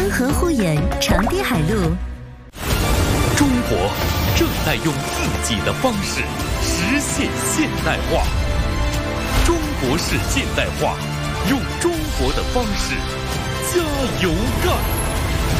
河护眼，长堤海路。 中国正在用自己的方式实现现代化。中国式现代化，用中国的方式加油干！